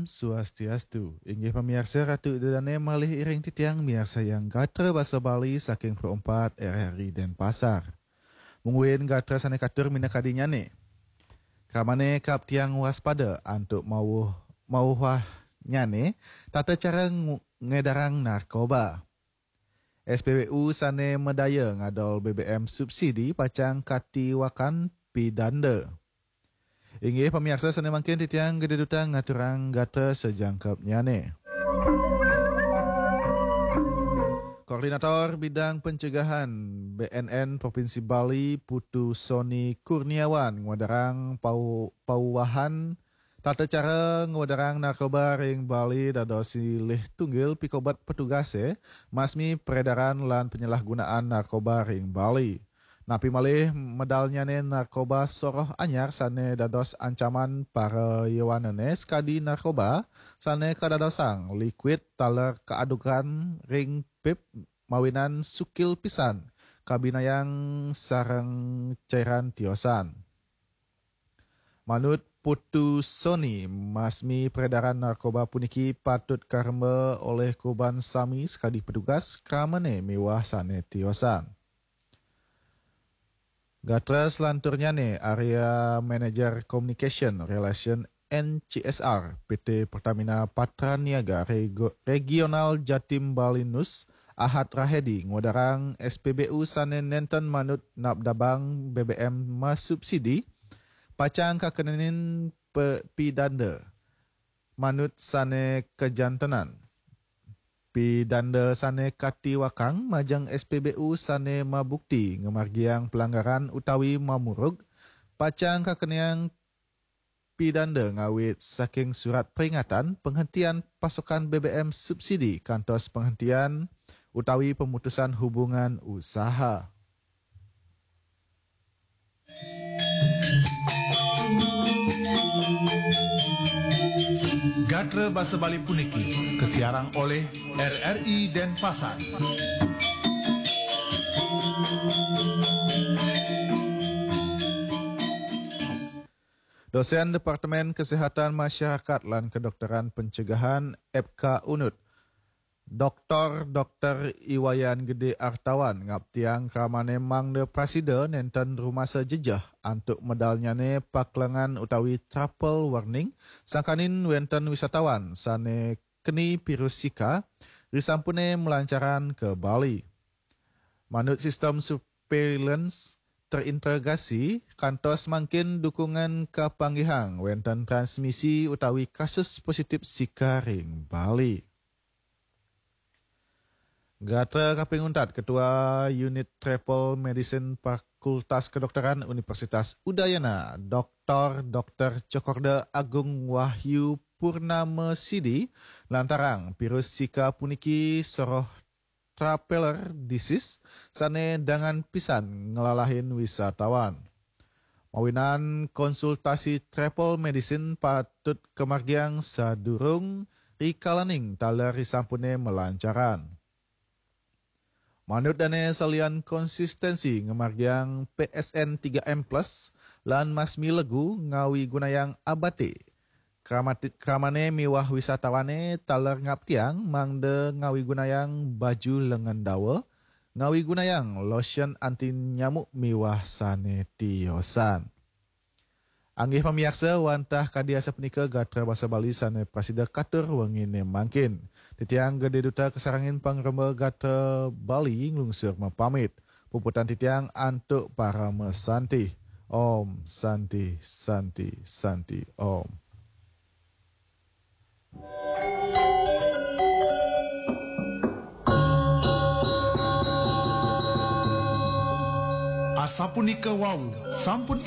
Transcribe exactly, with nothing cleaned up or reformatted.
Om Swastiastu. Inggih pemirsa Ratu Dedane malih iring titiang miarsa yang gatra bahasa Bali saking perempat R R I Denpasar. Mungguin gatra sane katur mina kadinya ne. Kamane kap tiang waspada antuk mau mau wah nyane tata cara ngedarang narkoba. S P B U sane medaya ngadol B B M subsidi pacang kati wakan pidanda. Inggih pemirsa sane mangkin titiang gede duta ngaturang gata sejangkapnya ne. Koordinator Bidang Pencegahan B N N Provinsi Bali Putu Soni Kurniawan ngadarang pau pauwahan tata cara ngadarang narkoba ring Bali dados silih tunggil pikobat petugas e masmi peredaran lan penyalahgunaan narkoba ring Bali. Napi malih medalnya ne narkoba soroh anyar sane dados ancaman para yawanane skadi narkoba sane kadadosang liquid taler keadukan ring pip mawinan sukil pisan kabinayang sarang cairan tiosan. Manut Putu Soni, masmi peredaran narkoba puniki patut karma oleh korban sami skadi petugas kramane mewah sane tiosan. Gatra selanturnya ne Area Manager Communication Relation N C S R P T Pertamina Patra Niaga Rego, Regional Jatim Balinus Ahad Rahedi ngodarang S P B U sane nenten manut napdabang B B M mas subsidi pacang kakenenin pidanda manut sane kejantenan. Pidanda sane kati wakang majang S P B U sane mabukti ngemargiang pelanggaran utawi mamurug pacang kakeniang pidanda ngawit saking surat peringatan penghentian pasokan B B M subsidi kantos penghentian utawi pemutusan hubungan usaha. Gatra Bahasa Bali puniki kesiarang oleh R R I Denpasar. Dosen Departemen Kesehatan Masyarakat lan Kedokteran Pencegahan F K U N U D Doktor Doktor Iwayan Gede Artawan ngaptiang kramane mangde prasida nenten rumasa jejah antuk medalnya ne paklengan utawi triple warning sangkanin wenten wisatawan sane keni virus Zika risampune melancaran ke Bali. Manut sistem surveillance terintegrasi kantos mangkin dukungan kapanggihang wenten transmisi utawi kasus positif Zika ring Bali. Gatra kaping untat Ketua Unit Triple Medicine Fakultas Kedokteran Universitas Udayana Doktor Doktor Cokorda Agung Wahyu Purnama Sidi lantarang virus Zika puniki soroh traveler disease sane dangan pisan ngelalahin wisatawan. Mawinan konsultasi triple medicine patut kemargiang sadurung rikalaning taler risampune melancaran. Manut dane salian konsistensi ngemargiang P S N tiga M plus lan masmi legu ngawi gunayang abate. Kramatit kramane miwah wisatawane taler ngaptiang mangde ngawi gunayang baju lengan dawa, ngawi gunayang lotion anti nyamuk miwah sane tiosan. Anggih pemiaksa wantah kadiasa penika Gatra Bahasa Bali sane prasida katur wengine mangkin. Titiang gede duta kesarangin pangremba Gatra Bali nglungsur mapamit. Puputan titiang antuk para mesanti. Om Santi Santi Santi Om. Asapunika wau sampun